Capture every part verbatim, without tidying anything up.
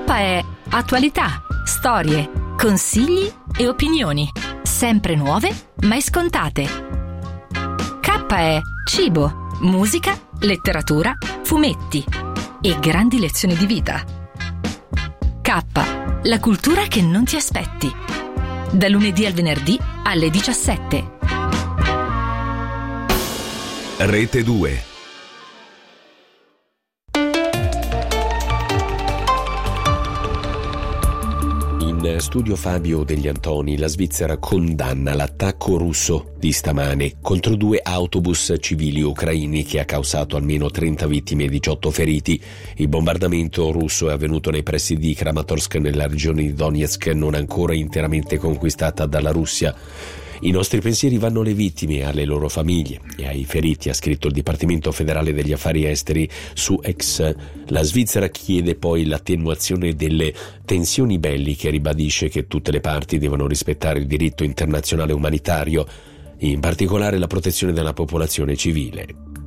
è attualità, storie, consigli e opinioni, sempre nuove, mai scontate. K è cibo, musica, letteratura, fumetti e grandi lezioni di vita. K, la cultura che non ti aspetti. Da lunedì al venerdì alle diciassette. Rete due. In studio Fabio Degli Antoni. La Svizzera condanna l'attacco russo di stamane contro due autobus civili ucraini che ha causato almeno trenta vittime e diciotto feriti. Il bombardamento russo è avvenuto nei pressi di Kramatorsk, nella regione di Donetsk, non ancora interamente conquistata dalla Russia. I nostri pensieri vanno alle vittime, alle loro famiglie e ai feriti, ha scritto il Dipartimento federale degli affari esteri su X. La Svizzera chiede poi l'attenuazione delle tensioni belliche e ribadisce che tutte le parti devono rispettare il diritto internazionale umanitario, in particolare la protezione della popolazione civile.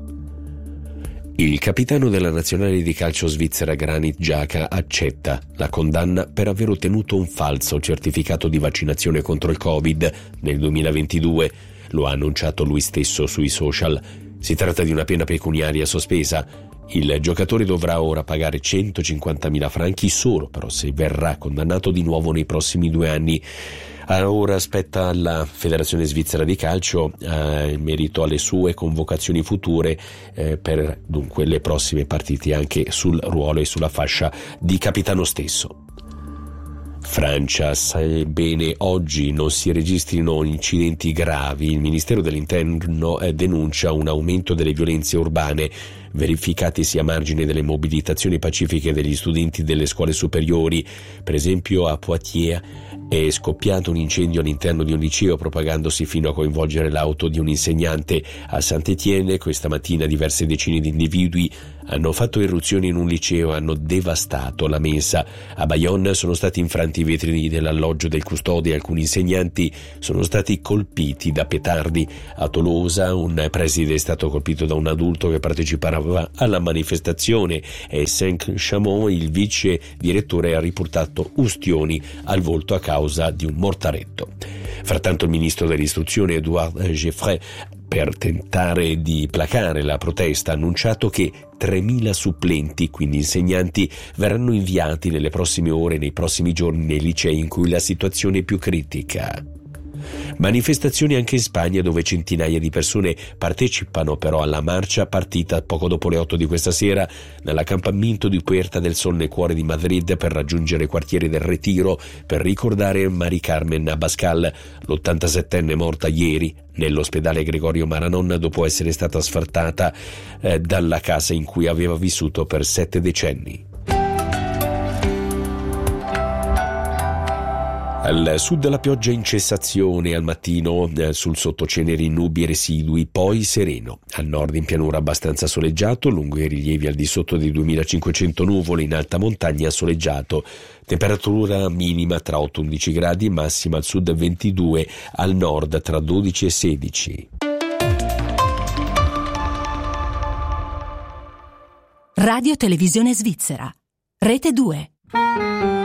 Il capitano della nazionale di calcio svizzera Granit Xhaka accetta la condanna per aver ottenuto un falso certificato di vaccinazione contro il Covid nel duemilaventidue. Lo ha annunciato lui stesso sui social. Si tratta di una pena pecuniaria sospesa. Il giocatore dovrà ora pagare centocinquantamila franchi solo però se verrà condannato di nuovo nei prossimi due anni. Ora spetta alla Federazione Svizzera di Calcio eh, in merito alle sue convocazioni future eh, per dunque le prossime partite anche sul ruolo e sulla fascia di capitano stesso. Francia, sebbene oggi non si registrino incidenti gravi, il Ministero dell'Interno eh, denuncia un aumento delle violenze urbane verificatisi a margine delle mobilitazioni pacifiche degli studenti delle scuole superiori. Per esempio a Poitiers è scoppiato un incendio all'interno di un liceo propagandosi fino a coinvolgere l'auto di un insegnante. A Saint-Étienne questa mattina diverse decine di individui hanno fatto irruzione in un liceo e hanno devastato la mensa. A Bayonne sono stati infranti i vetri dell'alloggio del custode e alcuni insegnanti sono stati colpiti da petardi. A Tolosa un preside è stato colpito da un adulto che partecipava alla manifestazione e a Saint-Chamond il vice direttore ha riportato ustioni al volto a causa di un mortaretto. Frattanto il ministro dell'istruzione Edouard Geoffroy, per tentare di placare la protesta, ha annunciato che tremila supplenti, quindi insegnanti, verranno inviati nelle prossime ore e nei prossimi giorni nei licei in cui la situazione è più critica. Manifestazioni anche in Spagna, dove centinaia di persone partecipano però alla marcia partita poco dopo le otto di questa sera nell'accampamento di Puerta del Sol nel cuore di Madrid per raggiungere il quartiere del Retiro per ricordare Mari Carmen Abascal, l'ottantasettenne morta ieri nell'ospedale Gregorio Maranon dopo essere stata sfrattata eh, dalla casa in cui aveva vissuto per sette decenni. Al sud la pioggia in cessazione, al mattino eh, sul sottoceneri nubi e residui, poi sereno. Al nord in pianura abbastanza soleggiato, lungo i rilievi al di sotto dei duemilacinquecento nuvole, in alta montagna soleggiato. Temperatura minima tra otto e undici gradi, massima al sud ventidue, al nord tra dodici e sedici. Radio Televisione Svizzera, Rete due.